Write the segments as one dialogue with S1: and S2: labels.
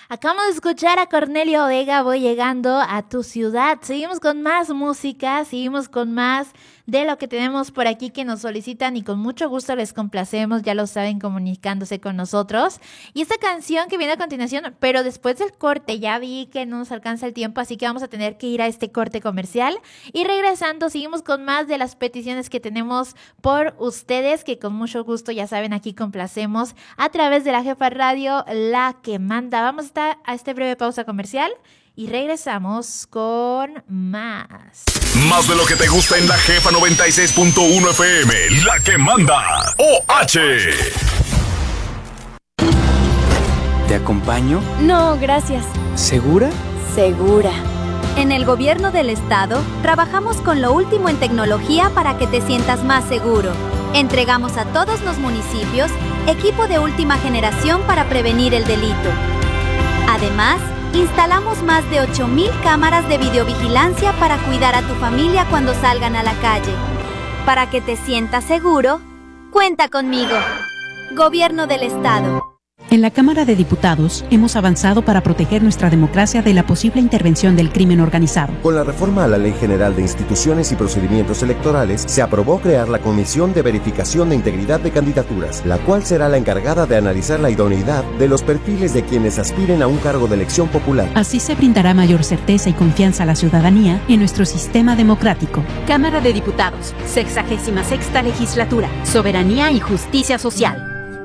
S1: Acabamos de escuchar a Cornelio Vega, Voy llegando a tu ciudad. Seguimos con más música, seguimos con más de lo que tenemos por aquí que nos solicitan y con mucho gusto les complacemos, ya lo saben, comunicándose con nosotros. Y esta canción que viene a continuación, pero después del corte, ya vi que no nos alcanza el tiempo, así que vamos a tener que ir a este corte comercial. Y regresando, seguimos con más de las peticiones que tenemos por ustedes, que con mucho gusto, ya saben, aquí complacemos a través de la Jefa Radio, la que manda. Vamos a estar a esta breve pausa comercial y regresamos con más.
S2: Más de lo que te gusta en la Jefa 96.1 FM, la que manda. OH.
S3: ¿Te acompaño?
S4: No, gracias.
S3: ¿Segura?
S4: Segura. En el gobierno del estado, trabajamos con lo último en tecnología para que te sientas más seguro. Entregamos a todos los municipios equipo de última generación para prevenir el delito. Además, instalamos más de 8,000 cámaras de videovigilancia para cuidar a tu familia cuando salgan a la calle. Para que te sientas seguro, cuenta conmigo. Gobierno del Estado.
S5: En la Cámara de Diputados hemos avanzado para proteger nuestra democracia de la posible intervención del crimen organizado.
S6: Con la reforma a la Ley General de Instituciones y Procedimientos Electorales, se aprobó crear la Comisión de Verificación de Integridad de Candidaturas, la cual será la encargada de analizar la idoneidad de los perfiles de quienes aspiren a un cargo de elección popular.
S5: Así se brindará mayor certeza y confianza a la ciudadanía en nuestro sistema democrático. Cámara de Diputados, 66ª Legislatura, Soberanía y Justicia Social.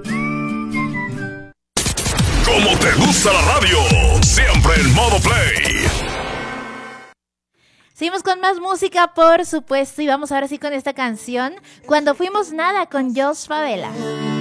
S2: Como te gusta la radio, siempre en modo play.
S1: Seguimos con más música, por supuesto, y vamos ahora sí con esta canción, Cuando Fuimos Nada, con Jos Favela.